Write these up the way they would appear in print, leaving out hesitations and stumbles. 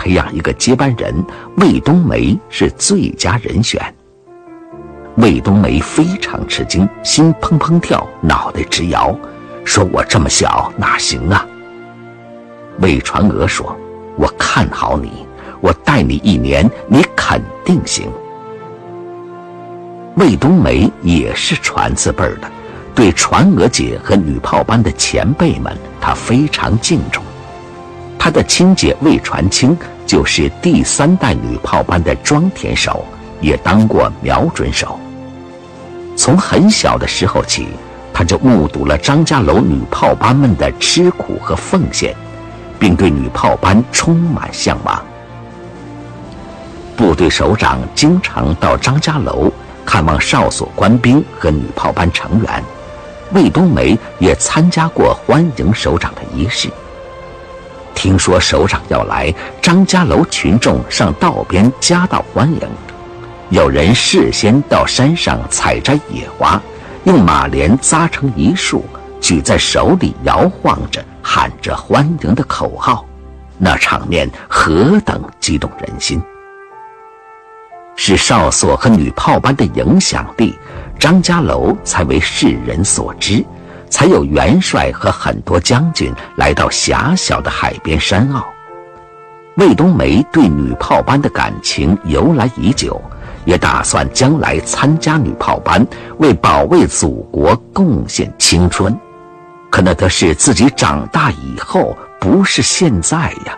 培养一个接班人，魏冬梅是最佳人选。魏冬梅非常吃惊，心砰砰跳，脑袋直摇，说我这么小哪行啊。魏传娥说，我看好你，我带你1年，你肯定行。魏冬梅也是传字辈的，对传娥姐和女炮班的前辈们，她非常敬重。她的亲姐魏传清就是第3代女炮班的庄田手，也当过瞄准手。从很小的时候起，他就目睹了张家楼女炮班们的吃苦和奉献，并对女炮班充满向往。部队首长经常到张家楼看望哨所官兵和女炮班成员，魏冬梅也参加过欢迎首长的仪式。听说首长要来，张家楼群众上道边夹道欢迎，有人事先到山上采摘野花，用马莲扎成一束，举在手里摇晃着，喊着欢迎的口号，那场面何等激动人心。是哨所和女炮班的影响力，张家楼才为世人所知，才有元帅和很多将军来到狭小的海边山坳。魏冬梅对女炮班的感情由来已久，也打算将来参加女炮班，为保卫祖国贡献青春。可那得是自己长大以后，不是现在呀。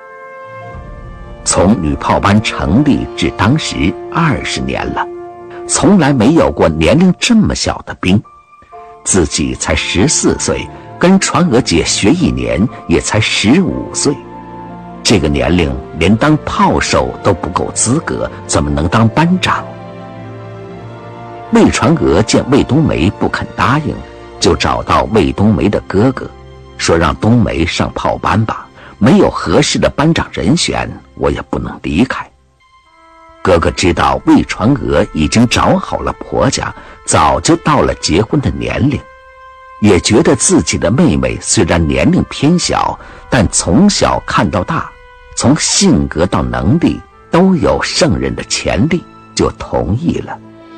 从女炮班成立至当时20年了，从来没有过年龄这么小的兵。自己才14岁，跟传娥姐学1年也才15岁。这个年龄连当炮手都不够资格，怎么能当班长？魏传娥见魏冬梅不肯答应，就找到魏冬梅的哥哥，说让冬梅上炮班吧，没有合适的班长人选，我也不能离开。哥哥知道魏传娥已经找好了婆家，早就到了结婚的年龄，也觉得自己的妹妹虽然年龄偏小，但从小看到大，从性格到能力都有胜任的潜力，就同意了。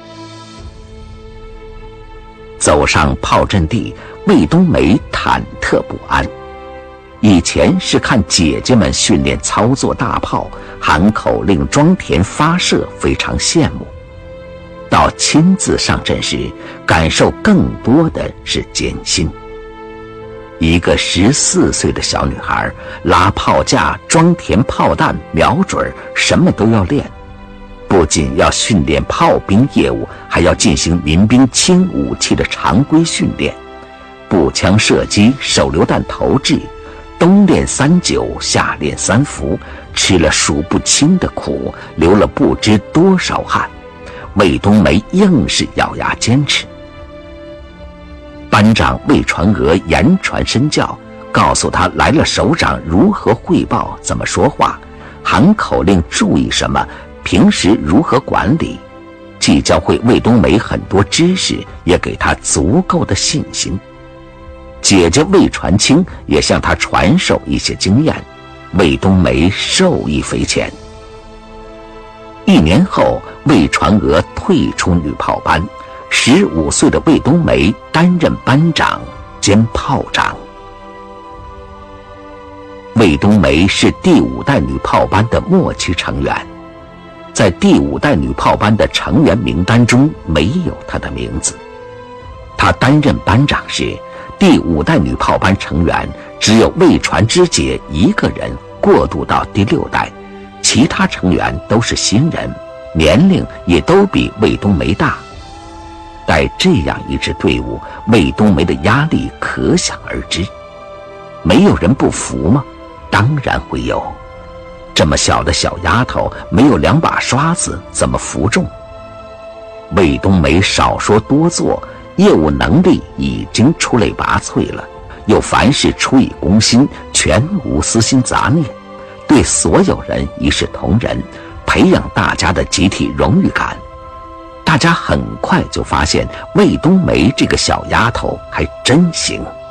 走上炮阵地，魏冬梅忐忑不安。以前是看姐姐们训练操作大炮，喊口令装填发射，非常羡慕。到亲自上阵时，感受更多的是艰辛。一个14岁的小女孩，拉炮架、装填炮弹、瞄准，什么都要练。不仅要训练炮兵业务，还要进行民兵轻武器的常规训练，步枪射击、手榴弹投掷，冬练39，夏练3伏，吃了数不清的苦，流了不知多少汗。魏冬梅硬是咬牙坚持。班长魏传娥言传身教，告诉他来了首长如何汇报，怎么说话，喊口令注意什么，平时如何管理，既教会魏冬梅很多知识，也给她足够的信心。姐姐魏传清也向她传授一些经验，魏冬梅受益匪浅。1年后，魏传娥退出女炮班，15岁的魏冬梅担任班长兼炮长。魏冬梅是第5代女炮班的末期成员，在第5代女炮班的成员名单中没有她的名字。她担任班长时，第5代女炮班成员只有魏传之姐一个人过渡到第6代，其他成员都是新人，年龄也都比魏冬梅大。带这样一支队伍，魏冬梅的压力可想而知。没有人不服吗？当然会有。这么小的小丫头，没有2把刷子，怎么服众？魏冬梅少说多做，业务能力已经出类拔萃了，又凡事出以公心，全无私心杂念，对所有人一视同仁，培养大家的集体荣誉感。大家很快就发现魏冬梅这个小丫头还真行。